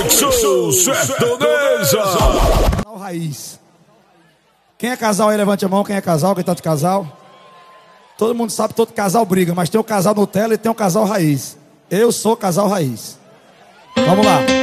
Conexão Sertaneja. Casal raiz. Quem é casal aí, levante a mão. Quem é casal, quem tá de casal? Todo mundo sabe que todo casal briga, mas tem o casal Nutella e tem o casal raiz. Eu sou casal raiz. Vamos lá.